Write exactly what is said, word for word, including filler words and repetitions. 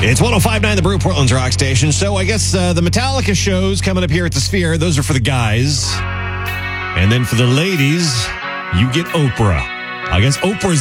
It's one oh five point nine The Brew, Portland's rock station. So I guess uh, the Metallica shows coming up here at the Sphere, those are for the guys. And then for the ladies, you get Oprah. I guess Oprah's